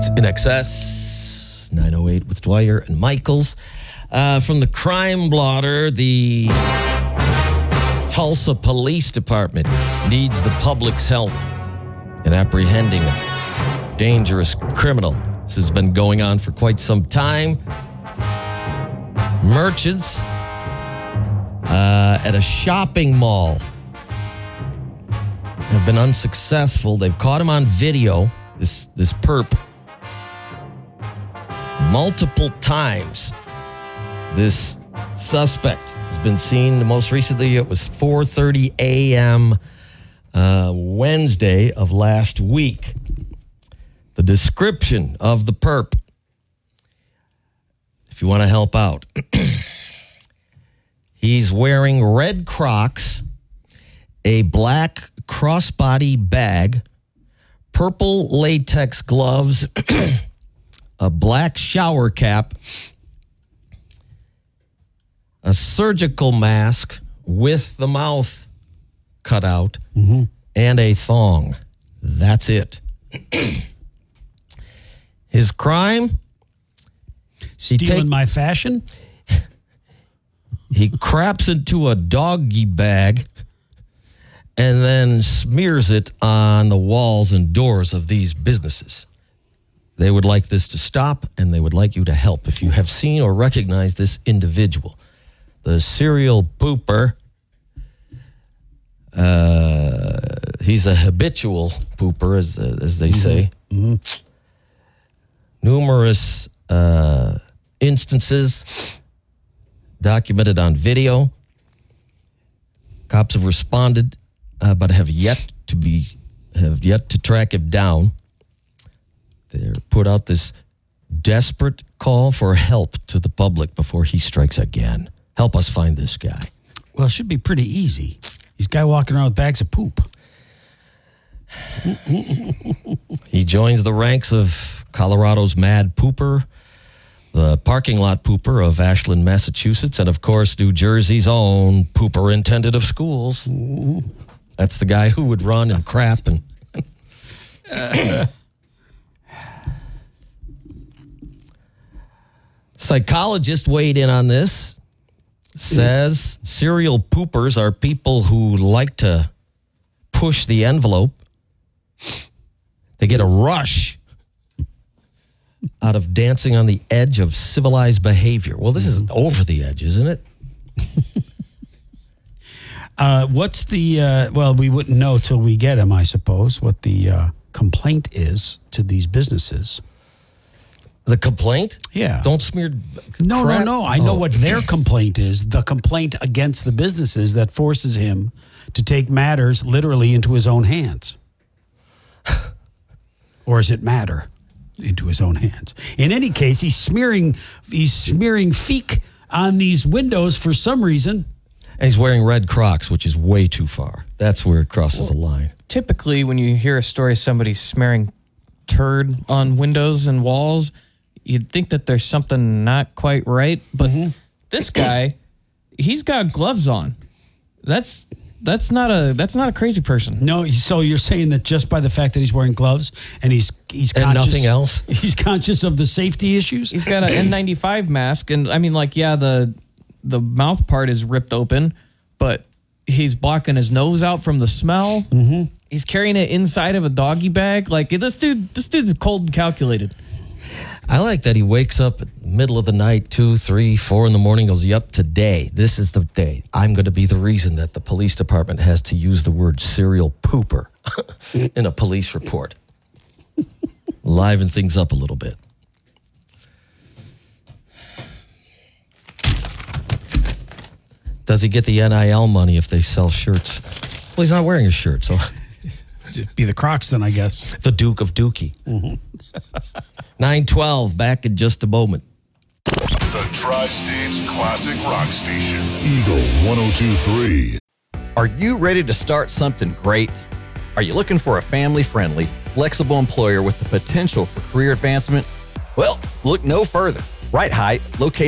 It's In Excess, 908 with Dwyer and Michaels. From the Crime Blotter, the Tulsa Police Department needs the public's help in apprehending a dangerous criminal. This has been going on for quite some time. Merchants at a shopping mall have been unsuccessful. They've caught him on video, this perp, multiple times. This suspect has been seen. Most recently, it was 4:30 a.m. Wednesday of last week. The description of the perp, if you want to help out, he's wearing red Crocs, a black crossbody bag, purple latex gloves, a black shower cap, a surgical mask with the mouth cut out, and a thong. That's it. His crime? Stealing my fashion? He craps into a doggy bag and then smears it on the walls and doors of these businesses. They would like this to stop, and they would like you to help. If you have seen or recognized this individual, the serial pooper, he's a habitual pooper, as they say. Numerous instances documented on video. Cops have responded, but have yet to track him down. They put out this desperate call for help to the public before he strikes again. Help us find this guy. Well, it should be pretty easy. He's a guy walking around with bags of poop. He joins the ranks of Colorado's Mad Pooper, the parking lot pooper of Ashland, Massachusetts, and of course, New Jersey's own pooperintendent of schools. That's the guy who would run and crap and... Psychologist weighed in on this. Says serial poopers are people who like to push the envelope. They get a rush out of dancing on the edge of civilized behavior. Well, this is over the edge, isn't it? What's the, well, we wouldn't know till we get him, I suppose, what the complaint is to these businesses. The complaint? Yeah. Don't smear No. I know what their Okay. complaint is. The complaint against the businesses that forces him to take matters literally into his own hands. Or is it matter into his own hands? In any case, he's smearing feek on these windows for some reason. And he's wearing red Crocs, which is way too far. That's where it crosses the line. Typically, when you hear a story of somebody smearing turd on windows and walls, you'd think that there's something not quite right. But this guy, he's got gloves on. That's not a crazy person. No, so you're saying that just by the fact that he's wearing gloves and he's And conscious, nothing else? He's conscious of the safety issues? He's got an N95 mask, and I mean, like, yeah, the mouth part is ripped open, but he's blocking his nose out from the smell. He's carrying it inside of a doggy bag. Like, this dude's cold and calculated. I like that he wakes up at the middle of the night, 2, 3, 4 in the morning, goes, yep, today, this is the day. I'm going to be the reason that the police department has to use the word serial pooper in a police report. Liven things up a little bit. Does he get the NIL money if they sell shirts? Well, he's not wearing a shirt, so... It'd be the Crocs then, I guess. The Duke of Dookie. 9:12, back in just a moment. The Tri-State's classic rock station, Eagle 102.3. Are you ready to start something great? Are you looking for a family-friendly, flexible employer with the potential for career advancement? Well, look no further. Right Height, located